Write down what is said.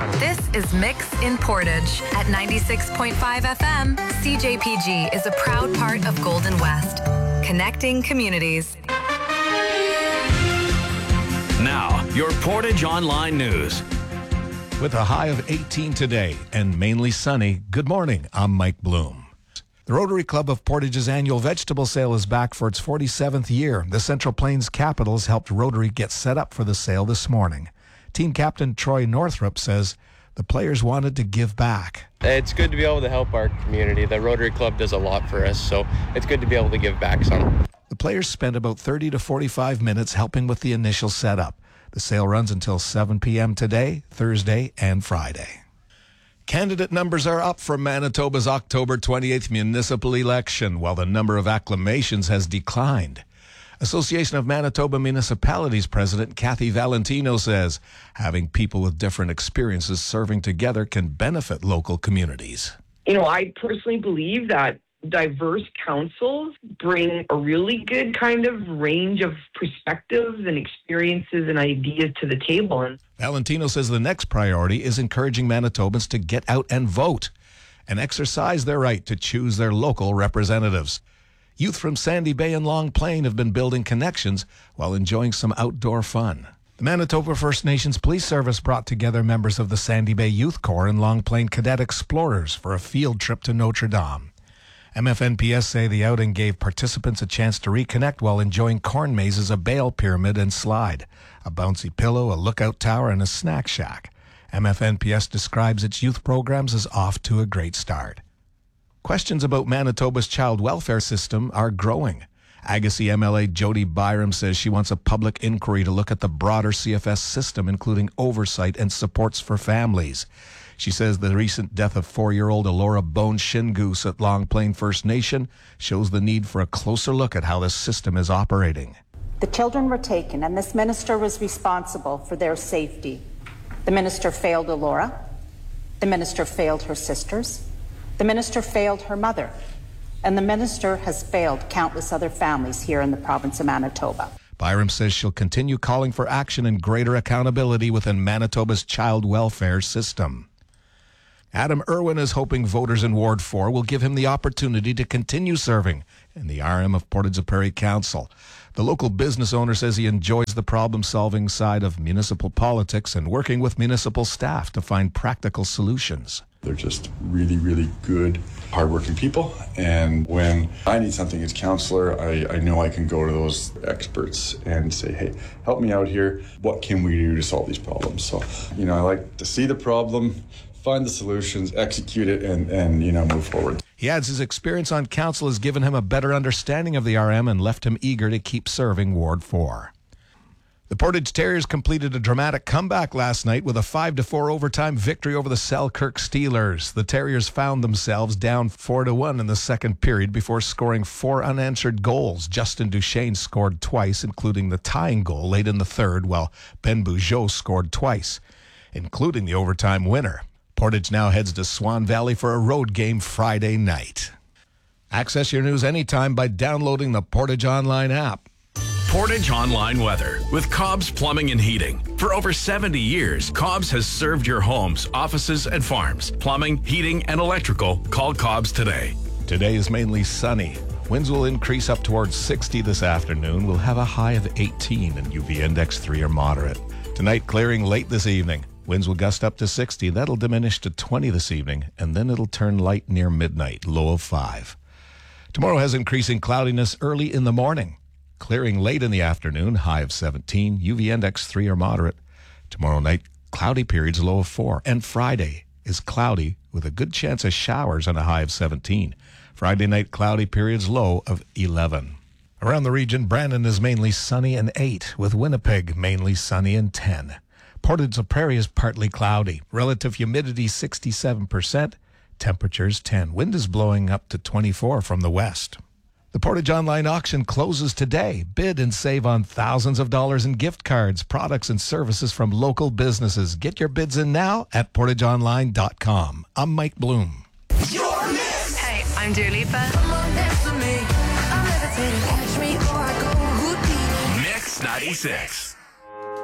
This is Mix in Portage. At 96.5 FM, CJPG is a proud part of Golden West, connecting communities. Now, your Portage Online News. With a high of 18 today and mainly sunny, good morning, I'm Mike Bloom. The Rotary Club of Portage's annual vegetable sale is back for its 47th year. The Central Plains Capitals helped Rotary get set up for the sale this morning. Team captain Troy Northrup says the players wanted to give back. It's good to be able to help our community. The Rotary Club does a lot for us, so it's good to be able to give back some. The players spent about 30 to 45 minutes helping with the initial setup. The sale runs until 7 p.m. today, Thursday, and Friday. Candidate numbers are up for Manitoba's October 28th municipal election, while the number of acclamations has declined. Association of Manitoba Municipalities President Kathy Valentino says having people with different experiences serving together can benefit local communities. I personally believe that diverse councils bring a really good kind of range of perspectives and experiences and ideas to the table. And Valentino says the next priority is encouraging Manitobans to get out and vote and exercise their right to choose their local representatives. Youth from Sandy Bay and Long Plain have been building connections while enjoying some outdoor fun. The Manitoba First Nations Police Service brought together members of the Sandy Bay Youth Corps and Long Plain Cadet Explorers for a field trip to Notre Dame. MFNPS say the outing gave participants a chance to reconnect while enjoying corn mazes, a bale pyramid and slide, a bouncy pillow, a lookout tower, and a snack shack. MFNPS describes its youth programs as off to a great start. Questions about Manitoba's child welfare system are growing. Agassiz MLA Jody Byram says she wants a public inquiry to look at the broader CFS system, including oversight and supports for families. She says the recent death of 4-year-old Elora Bone Shingoose at Long Plain First Nation shows the need for a closer look at how this system is operating. The children were taken, and this minister was responsible for their safety. The minister failed Elora. The minister failed her sisters. The minister failed her mother. And the minister has failed countless other families here in the province of Manitoba. Byram says she'll continue calling for action and greater accountability within Manitoba's child welfare system. Adam Irwin is hoping voters in Ward 4 will give him the opportunity to continue serving in the RM of Portage Prairie Council. The local business owner says he enjoys the problem-solving side of municipal politics and working with municipal staff to find practical solutions. They're just really, really good, hardworking people. And when I need something as councillor, I know I can go to those experts and say, hey, help me out here. What can we do to solve these problems? So, I like to see the problem, find the solutions, execute it, and move forward. He adds his experience on council has given him a better understanding of the RM and left him eager to keep serving Ward 4. The Portage Terriers completed a dramatic comeback last night with a 5-4 overtime victory over the Selkirk Steelers. The Terriers found themselves down 4-1 in the second period before scoring 4 unanswered goals. Justin Duchesne scored twice, including the tying goal late in the third, while Ben Bugeaud scored twice, including the overtime winner. Portage now heads to Swan Valley for a road game Friday night. Access your news anytime by downloading the Portage Online app. Portage Online Weather with Cobb's Plumbing and Heating. For over 70 years, Cobb's has served your homes, offices, and farms. Plumbing, heating, and electrical. Call Cobb's today. Today is mainly sunny. Winds will increase up towards 60 this afternoon. We'll have a high of 18 and UV index 3 or moderate. Tonight, clearing late this evening. Winds will gust up to 60. That'll diminish to 20 this evening, and then it'll turn light near midnight, low of 5. Tomorrow has increasing cloudiness early in the morning. Clearing late in the afternoon, high of 17, UV index 3 or moderate. Tomorrow night, cloudy periods, low of 4. And Friday is cloudy with a good chance of showers and a high of 17. Friday night, cloudy periods, low of 11. Around the region, Brandon is mainly sunny and 8, with Winnipeg mainly sunny and 10. Portage Prairie is partly cloudy. Relative humidity 67%. Temperatures 10. Wind is blowing up to 24 from the west. The Portage Online auction closes today. Bid and save on thousands of dollars in gift cards, products, and services from local businesses. Get your bids in now at portageonline.com. I'm Mike Bloom. Hey, I'm Dua Lipa. Mix 96.